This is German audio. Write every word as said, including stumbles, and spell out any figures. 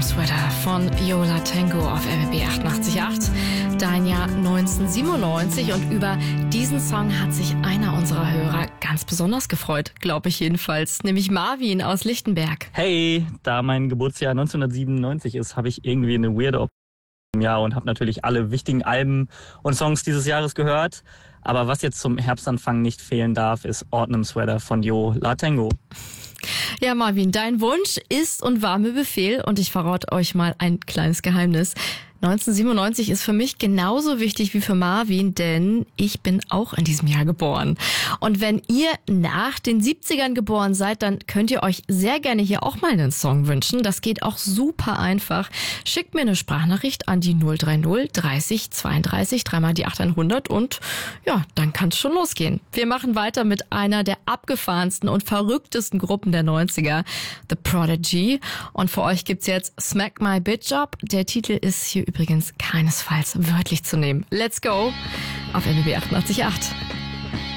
Sweater von Viola Tango auf R B B achtundachtzig Komma acht. Dein Jahr neunzehnhundertsiebenundneunzig, und über diesen Song hat sich einer unserer Hörer ganz besonders gefreut, glaube ich jedenfalls, nämlich Marvin aus Lichtenberg. Hey, da mein Geburtsjahr neunzehnhundertsiebenundneunzig ist, habe ich irgendwie eine weirde Option im Jahr und habe natürlich alle wichtigen Alben und Songs dieses Jahres gehört. Aber was jetzt zum Herbstanfang nicht fehlen darf, ist Autumn Sweater von Viola Tango. Ja, Marvin, dein Wunsch ist und war mir Befehl, und ich verrate euch mal ein kleines Geheimnis. neunzehnhundertsiebenundneunzig ist für mich genauso wichtig wie für Marvin, denn ich bin auch in diesem Jahr geboren. Und wenn ihr nach den siebzigern geboren seid, dann könnt ihr euch sehr gerne hier auch mal einen Song wünschen. Das geht auch super einfach. Schickt mir eine Sprachnachricht an die null drei null dreißig zweiunddreißig, dreimal die achthundert, und ja, dann kann es schon losgehen. Wir machen weiter mit einer der abgefahrensten und verrücktesten Gruppen der neunziger, The Prodigy. Und für euch gibt's jetzt Smack My Bitch Up. Der Titel ist hier übrigens keinesfalls wörtlich zu nehmen. Let's go auf R B B achtundachtzig Komma acht.